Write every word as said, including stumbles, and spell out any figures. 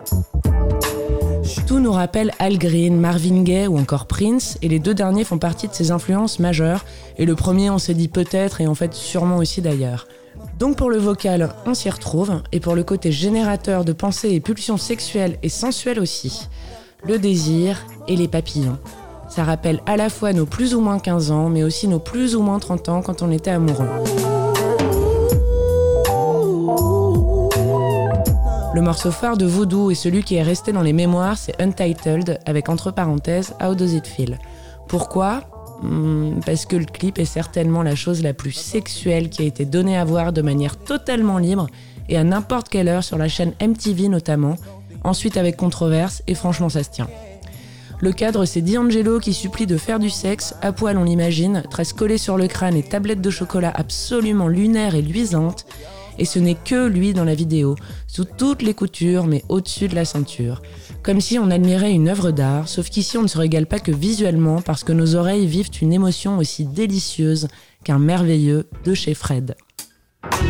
Tout nous rappelle Al Green, Marvin Gaye ou encore Prince, et les deux derniers font partie de ses influences majeures, et le premier on s'est dit peut-être et en fait sûrement aussi d'ailleurs. Donc pour le vocal, on s'y retrouve, et pour le côté générateur de pensées et pulsions sexuelles et sensuelles aussi, le désir et les papillons. Ça rappelle à la fois nos plus ou moins quinze ans, mais aussi nos plus ou moins trente ans quand on était amoureux. Le morceau phare de Voodoo et celui qui est resté dans les mémoires, c'est Untitled, avec entre parenthèses How Does It Feel. Pourquoi ? hmm, Parce que le clip est certainement la chose la plus sexuelle qui a été donnée à voir de manière totalement libre et à n'importe quelle heure sur la chaîne M T V notamment, ensuite avec controverse, et franchement ça se tient. Le cadre, c'est D'Angelo qui supplie de faire du sexe, à poil on l'imagine, tresse collée sur le crâne et tablette de chocolat absolument lunaire et luisante. Et ce n'est que lui dans la vidéo, sous toutes les coutures, mais au-dessus de la ceinture. Comme si on admirait une œuvre d'art, sauf qu'ici on ne se régale pas que visuellement, parce que nos oreilles vivent une émotion aussi délicieuse qu'un merveilleux de chez Fred.